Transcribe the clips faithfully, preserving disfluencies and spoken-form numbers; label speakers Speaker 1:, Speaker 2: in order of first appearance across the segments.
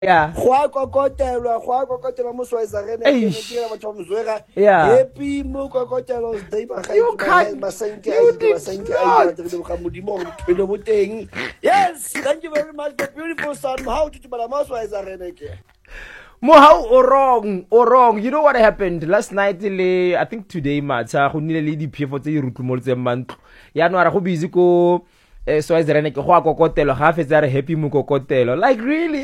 Speaker 1: Yeah.
Speaker 2: Gwa kokotelwa, gwa kokotelwa mo Swaziland ke ne ke ba tshwa mzwega.
Speaker 1: Yeah.
Speaker 2: Happy mo kokotelwa day ba ga
Speaker 1: You
Speaker 2: itse
Speaker 1: can't-
Speaker 2: ba sanke
Speaker 1: you
Speaker 2: a
Speaker 1: did
Speaker 2: ba sanke a
Speaker 1: not.
Speaker 2: ba tle ga modimo go phelo mo teng. Yes, thank you very much for beautiful son. How did you bala mo Swaziland ke?
Speaker 1: Mohau o wrong, o wrong. You know what happened last night le I think today matsa go nile le diphefo tse di rutlumoltseng mantlo. Ya no ara go busy ko eh, Swaziland ke go a kokotelo ga fetsa re happy mo kokotelo. Like really?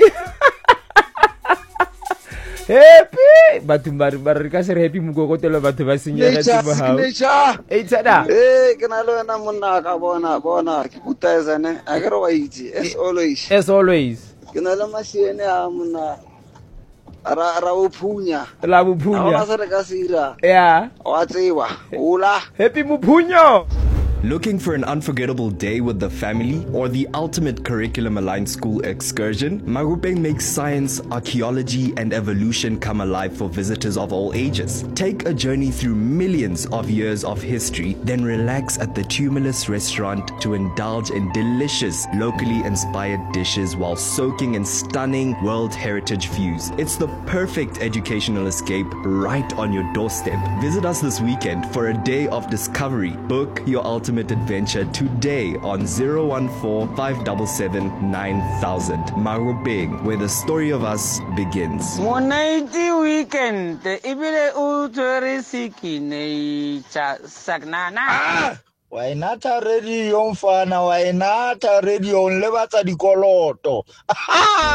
Speaker 1: Happy batho ba re ba re ka se re happy mo kokotelo batho ba senyega tse mohau. Eh tsada.
Speaker 3: Eh ke na le wena monna ka bona bona ke butazane a ke re wa itse as always
Speaker 1: As always.
Speaker 3: ke na le masiene a monna ra ra o phunya
Speaker 1: La
Speaker 3: a ona
Speaker 1: bophunya.
Speaker 3: se re ka sira
Speaker 1: Yeah.
Speaker 3: wa tsewa ula
Speaker 1: Happy mophunya.
Speaker 4: Looking for an unforgettable day with the family or the ultimate curriculum-aligned school excursion? Marupeng makes science, archaeology, and evolution come alive for visitors of all ages. Take a journey through millions of years of history, then relax at the Tumulus restaurant to indulge in delicious, locally inspired dishes while soaking in stunning World Heritage views. It's the perfect educational escape right on your doorstep. Visit us this weekend for a day of discovery. Book your ultimate adventure today on zero one four five seven seven nine thousand. Marupeng, where the story of us begins.
Speaker 5: Monaiti weekend ibile o tshwere sikine cha sagnana.
Speaker 6: Wa inata radio mfana wa inata radio le batsa dikoloto.